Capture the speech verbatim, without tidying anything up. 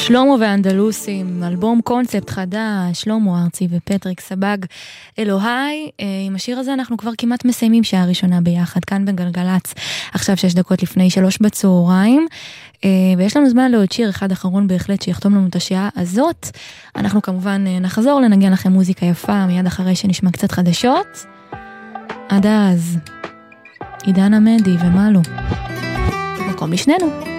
שלמה ואנדלוסים, אלבום קונספט חדש, שלמה ארצי ופטריק סבג, אלוהי. עם השיר הזה אנחנו כבר כמעט מסיימים שעה ראשונה ביחד, כאן בגלגלץ, עכשיו שש דקות לפני שלוש בצהריים, ויש לנו זמן לעוד שיר אחד אחרון בהחלט שיחתום לנו את השעה הזאת. אנחנו כמובן נחזור לנגן לכם מוזיקה יפה מיד אחרי שנשמע קצת חדשות. עד אז, עידן עמדי ומה לא, מקום לשנינו.